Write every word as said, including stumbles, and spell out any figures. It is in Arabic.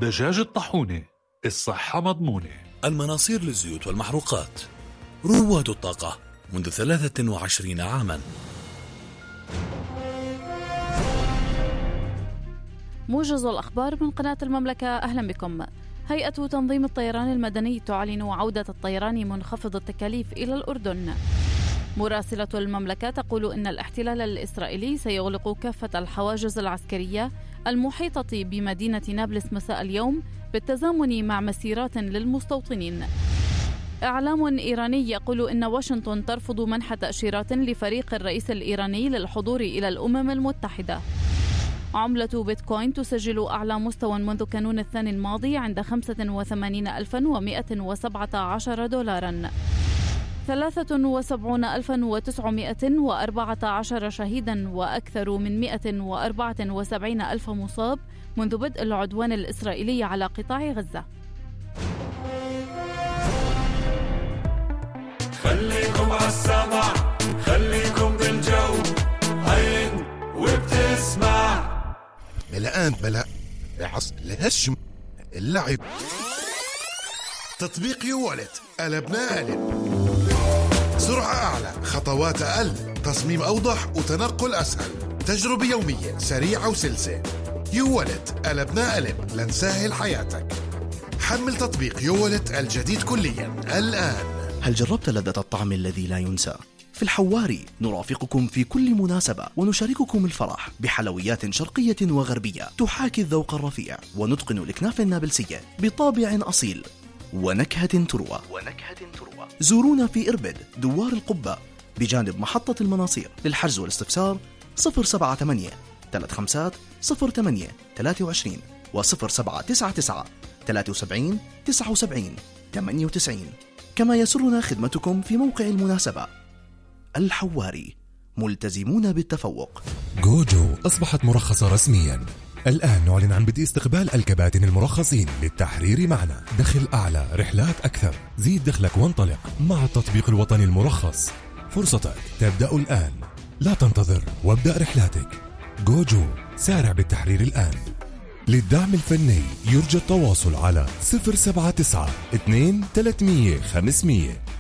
دجاج الطاحونة، الصحة مضمونة. المناصير للزيوت والمحروقات، رواد الطاقة منذ ثلاثة وعشرين عاما. موجز الأخبار من قناة المملكة، أهلا بكم. هيئة تنظيم الطيران المدني تعلن عودة الطيران منخفض التكاليف إلى الأردن. مراسلة المملكة تقول إن الاحتلال الإسرائيلي سيغلق كافة الحواجز العسكرية المحيطة بمدينة نابلس مساء اليوم بالتزامن مع مسيرات للمستوطنين. إعلام إيراني يقول إن واشنطن ترفض منح تأشيرات لفريق الرئيس الإيراني للحضور إلى الأمم المتحدة. عملة بيتكوين تسجل أعلى مستوى منذ كانون الثاني الماضي عند خمسة وثمانين ألفا ومئة وسبعة عشر دولاراً. ثلاثة وسبعين ألفا وتسعمئة وأربعة عشر شهيداً وأكثر من مئة وأربعة وسبعين ألف مصاب منذ بدء العدوان الإسرائيلي على قطاع غزة. خليكم عالسمع، خليكم بالجو، هين وبتسمع ملآن بلا بعص الهشم اللعب. تطبيق يوالت، قلبنا قلب. سرعة أعلى، خطوات أقل، تصميم أوضح وتنقل أسهل، تجربة يومية سريعة وسلسة. يوالت، قلبنا قلب لنسهل حياتك. حمل تطبيق يوالت الجديد كليا الآن. هل جربت لذة الطعم الذي لا ينسى؟ في الحواري نرافقكم في كل مناسبة ونشارككم الفرح بحلويات شرقية وغربية تحاكي الذوق الرفيع ونتقن الكنافة النابلسية بطابع أصيل ونكهة تروى ونكهة تروى. زورونا في إربد دوار القبة بجانب محطة المناصير. للحجز والاستفسار صفر سبعة ثمانية ثلاثة خمسة صفر ثمانية ثلاثة وعشرين وصفر سبعة تسعة تسعة ثلاثة وسبعين تسعة وسبعين ثمانية وتسعين. كما يسرنا خدمتكم في موقع المناسبة. الحواري، ملتزمون بالتفوق. جوجو أصبحت مرخصة رسميا. الآن نعلن عن بدء استقبال الكباتن المرخصين للتحرير معنا. دخل أعلى، رحلات أكثر، زيد دخلك وانطلق مع التطبيق الوطني المرخص. فرصتك تبدأ الآن، لا تنتظر وابدأ رحلاتك. جوجو، سارع بالتحرير الآن. للدعم الفني يرجى التواصل على صفر سبعة تسعة اثنين ثلاثمية خمسمية.